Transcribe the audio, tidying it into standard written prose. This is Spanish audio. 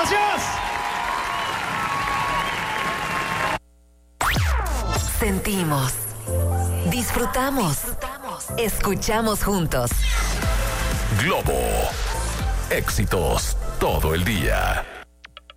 gracias. Sentimos, disfrutamos, escuchamos juntos. Globo. Éxitos todo el día.